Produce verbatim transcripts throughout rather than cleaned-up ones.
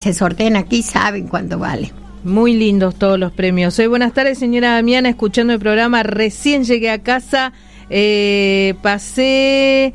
se sortean aquí saben cuánto vale. Muy lindos todos los premios. Hoy, buenas tardes, señora Damiana, escuchando el programa. Recién llegué a casa, eh, pasé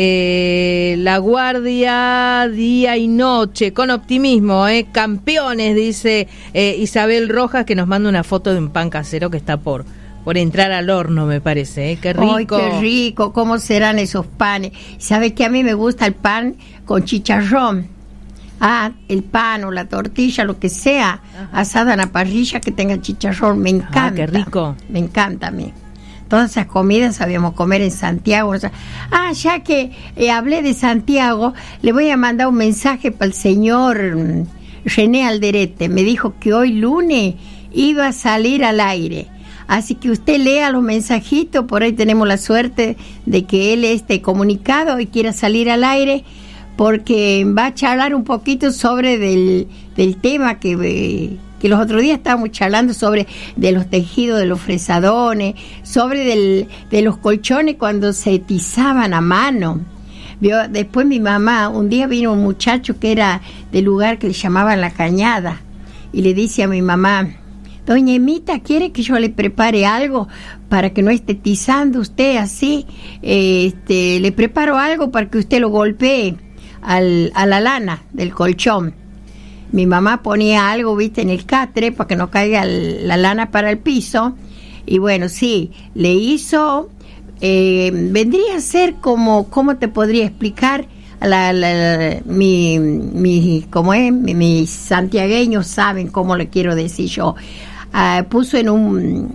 eh, la guardia día y noche, con optimismo, eh, campeones, dice eh, Isabel Rojas, que nos manda una foto de un pan casero que está por, por entrar al horno, me parece. Eh. Qué rico. Ay, qué rico, ¿cómo serán esos panes? ¿Sabe que a mí me gusta el pan con chicharrón? Ah, el pan o la tortilla, lo que sea, ajá, asada en la parrilla que tenga chicharrón, me encanta. Ah, qué rico. Me encanta a mí. Todas esas comidas sabíamos comer en Santiago. O sea, ah, ya que eh, hablé de Santiago, le voy a mandar un mensaje para el señor René Alderete. Me dijo que hoy lunes iba a salir al aire. Así que usted lea los mensajitos, por ahí tenemos la suerte de que él esté comunicado y quiera salir al aire, porque va a charlar un poquito sobre del, del tema que, eh, que los otros días estábamos charlando sobre de los tejidos de los fresadones, sobre del, de los colchones cuando se tizaban a mano. ¿Vio? Después mi mamá, un día vino un muchacho que era del lugar que le llamaban La Cañada, y le dice a mi mamá: doña Emita, ¿quiere que yo le prepare algo para que no esté tizando usted así? Este, le preparo algo para que usted lo golpee Al, a la lana del colchón. Mi mamá ponía algo, viste, en el catre para que no caiga el, la lana para el piso. Y bueno, sí, le hizo, eh, vendría a ser como, ¿cómo te podría explicar? La, la, la, mi, mi, ¿cómo es? Mi, mis santiagueños saben cómo le quiero decir yo. Uh, puso en un,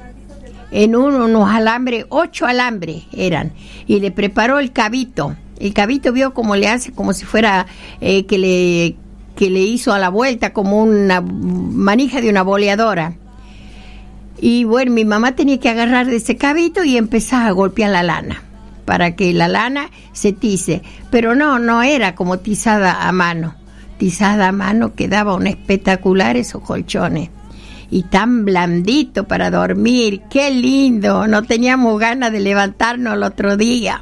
en un, unos alambres, ocho alambres eran, y le preparó el cabito. El cabito, vio cómo le hace, como si fuera eh, que le que le hizo a la vuelta como una manija de una boleadora. Y bueno, mi mamá tenía que agarrar de ese cabito y empezar a golpear la lana para que la lana se tice. Pero no, no era como tizada a mano. Tizada a mano quedaba un espectacular esos colchones. Y tan blandito para dormir. ¡Qué lindo! No teníamos ganas de levantarnos el otro día.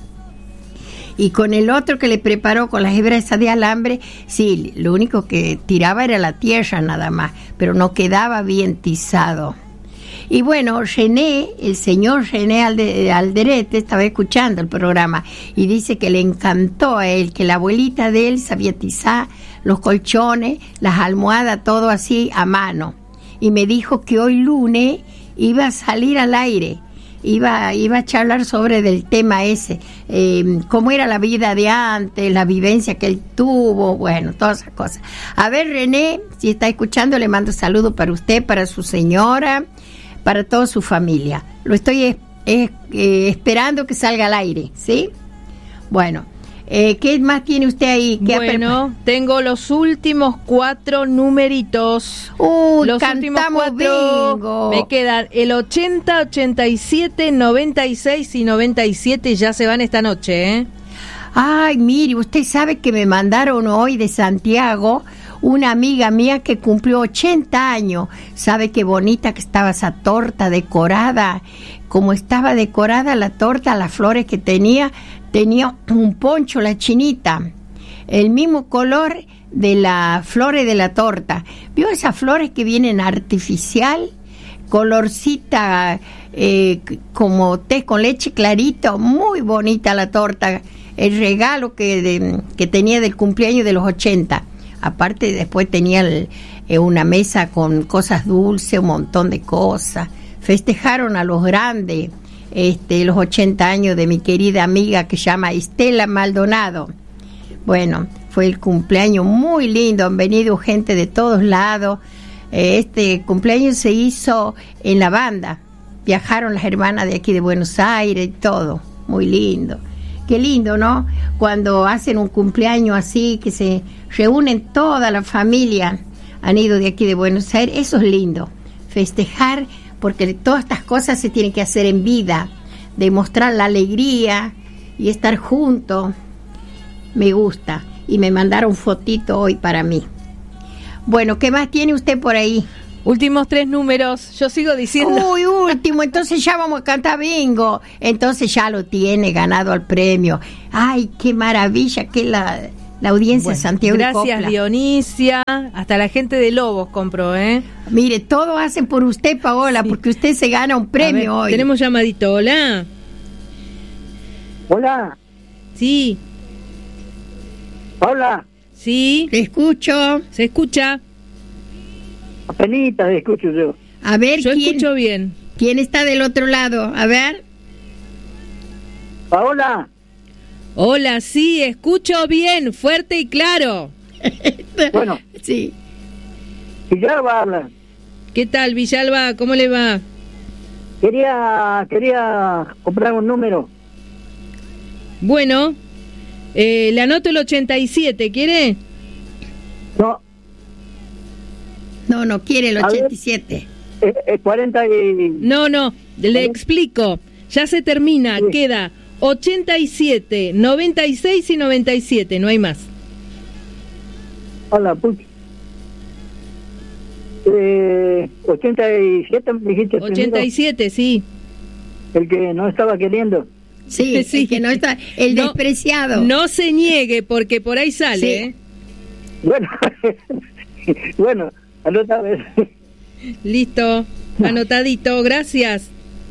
Y con el otro que le preparó con las hebras esas de alambre, sí, lo único que tiraba era la tierra nada más, pero no quedaba bien tizado. Y bueno, René, el señor René Alderete, estaba escuchando el programa y dice que le encantó a él, que la abuelita de él sabía tizar los colchones, las almohadas, todo así a mano. Y me dijo que hoy lunes iba a salir al aire. Iba, iba a charlar sobre del tema ese, eh, cómo era la vida de antes, la vivencia que él tuvo, bueno, todas esas cosas. A ver, René, si está escuchando, le mando saludos para usted, para su señora, para toda su familia. Lo estoy es, es, eh, esperando que salga al aire, ¿sí? Bueno, eh, ¿qué más tiene usted ahí? ¿Qué bueno, apre- tengo los últimos cuatro numeritos. Uy, los cantamos últimos cuatro bingo. Me quedan el ochenta, ochenta y siete, noventa y seis y noventa y siete, ya se van esta noche, ¿eh? Ay, mire, usted sabe que me mandaron hoy de Santiago una amiga mía que cumplió ochenta años. ¿Sabe qué bonita que estaba esa torta decorada? Como estaba decorada la torta, las flores que tenía, tenía un poncho la chinita, el mismo color de las flores de la torta. ¿Vio esas flores que vienen artificial? Colorcita eh, como té con leche clarito, muy bonita la torta, el regalo que, de, que tenía del cumpleaños de los ochenta. Aparte después tenía el, eh, una mesa con cosas dulces, un montón de cosas. Festejaron a los grandes este, los ochenta años de mi querida amiga que se llama Estela Maldonado. Bueno, fue el cumpleaños muy lindo, han venido gente de todos lados. Este cumpleaños se hizo en la banda, viajaron las hermanas de aquí de Buenos Aires y todo, muy lindo. Qué lindo, ¿no? Cuando hacen un cumpleaños así, que se reúnen toda la familia, han ido de aquí de Buenos Aires, eso es lindo, festejar, porque todas estas cosas se tienen que hacer en vida, demostrar la alegría y estar juntos, me gusta, y me mandaron fotito hoy para mí. Bueno, ¿qué más tiene usted por ahí? Últimos tres números, yo sigo diciendo. Uy, último, entonces ya vamos a cantar bingo. Entonces ya lo tiene ganado al premio. Ay, qué maravilla, que la, La audiencia Bueno, de Santiago gracias, y Copla. Dionisia. Hasta la gente de Lobos compró, ¿eh? Mire, todo hacen por usted, Paola, sí. Porque usted se gana un premio ver, hoy. Tenemos llamadito. Hola. Hola. Sí. Hola. Sí. Te escucho. Se escucha. Apenita escucho yo. A ver, yo ¿quién, escucho bien. ¿Quién está del otro lado? A ver. Paola. Hola, sí, escucho bien, fuerte y claro. Bueno. Sí. Villalba habla. ¿Qué tal, Villalba? ¿Cómo le va? Quería quería comprar un número. Bueno, eh, le anoto el ochenta y siete, ¿quiere? No. No, no quiere el ochenta y siete. Eh, eh, cuarenta y... No, no, le ¿Vale? explico. Ya se termina, sí. Queda ochenta y siete, noventa y seis y noventa y siete, no hay más. Hola, puch. Eh, ochenta y siete me dijiste. ochenta y siete, primero. Sí. El que no estaba queriendo. Sí, sí, el que no está, el no, despreciado. No se niegue porque por ahí sale, sí. ¿eh? Bueno, bueno, anota vez. Listo, anotadito, gracias.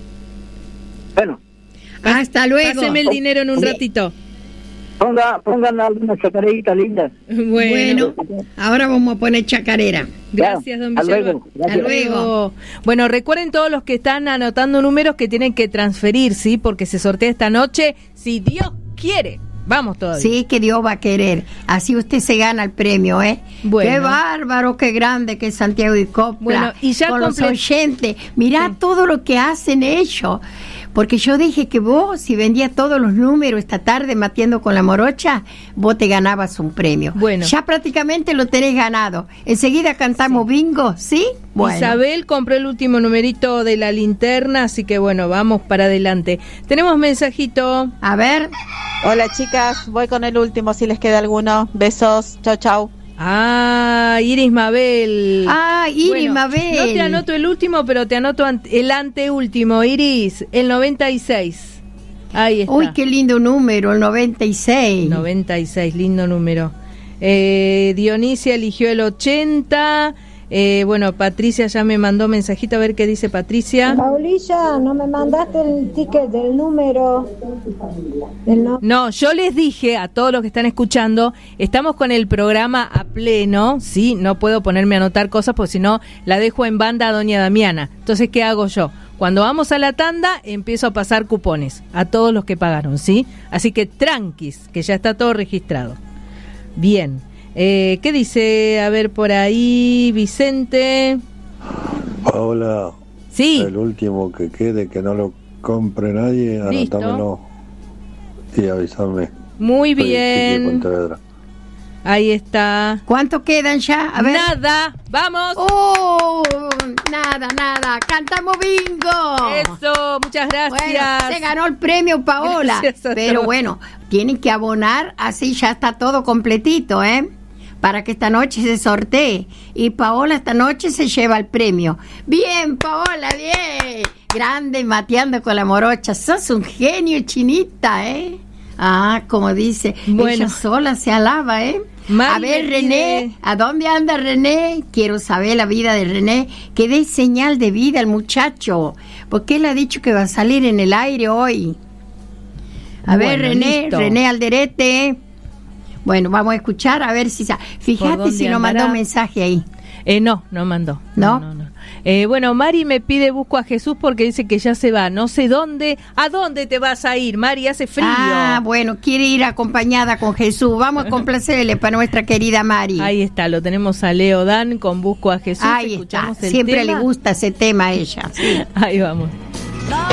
Bueno. Hasta luego. Páseme el dinero en un sí. ratito. Ponga, pongan algunas chacareitas lindas. Bueno. bueno, ahora vamos a poner chacarera. Gracias, don Villalba. Hasta luego. Hasta luego. Bueno, recuerden todos los que están anotando números que tienen que transferir, ¿sí? Porque se sortea esta noche, si Dios quiere. Vamos todavía. Sí, que Dios va a querer. Así usted se gana el premio, ¿eh? Bueno. Qué bárbaro, qué grande que es Santiago y Copla. Bueno, y ya con comple- los oyentes. Mirá sí. todo lo que hacen ellos. Porque yo dije que vos, si vendías todos los números esta tarde matiendo con la morocha, vos te ganabas un premio. Bueno. Ya prácticamente lo tenés ganado. Enseguida cantamos sí. bingo, ¿sí? Bueno. Isabel compró el último numerito de la linterna, así que bueno, vamos para adelante. Tenemos mensajito. A ver. Hola chicas, voy con el último si les queda alguno. Besos, chau chau. Ah, Iris Mabel. Ah, Iris bueno, Mabel. No te anoto el último, pero te anoto el anteúltimo, Iris, el noventa y seis. Ahí está. Uy, qué lindo número, el noventa y seis. noventa y seis, lindo número. Eh, Dionisia eligió el ochenta. Eh, bueno, Patricia ya me mandó mensajito, a ver qué dice Patricia. Paulilla, no me mandaste el ticket del número. Del no-, no, yo les dije a todos los que están escuchando, estamos con el programa a pleno, ¿sí? No puedo ponerme a anotar cosas porque si no la dejo en banda a doña Damiana. Entonces, ¿qué hago yo? Cuando vamos a la tanda, empiezo a pasar cupones a todos los que pagaron, ¿sí? Así que tranquis, que ya está todo registrado. Bien. Eh, ¿Qué dice? A ver, por ahí, Vicente. Paola. Sí. El último que quede, que no lo compre nadie, anotámelo y avísame. Muy bien. Ahí está. ¿Cuánto quedan ya? A ver. Nada. Vamos. Oh, nada, nada. Cantamos bingo. Eso, muchas gracias. Bueno, se ganó el premio, Paola. Pero todos. Bueno, tienen que abonar, así ya está todo completito, ¿eh? Para que esta noche se sortee. Y Paola esta noche se lleva el premio. Bien, Paola, bien. Grande, mateando con la morocha. Sos un genio, chinita, ¿eh? Ah, como dice, bueno. Ella sola se alaba, ¿eh? Mari, a ver, René, ¿a dónde anda René? Quiero saber la vida de René. Que dé señal de vida al muchacho. Porque él ha dicho que va a salir en el aire hoy. A bueno, ver, René, listo. René Alderete. Bueno, vamos a escuchar a ver si... Fíjate si nos mandó un mensaje ahí. Eh, no, no mandó. ¿No? no, no, no. Eh, bueno, Mari me pide busco a Jesús porque dice que ya se va. No sé dónde. ¿A dónde te vas a ir, Mari? Hace frío. Ah, bueno, quiere ir acompañada con Jesús. Vamos a complacerle para nuestra querida Mari. Ahí está, lo tenemos a Leo Dan con Busco a Jesús. Ahí está, siempre tema. Le gusta ese tema a ella. Sí. Ahí vamos.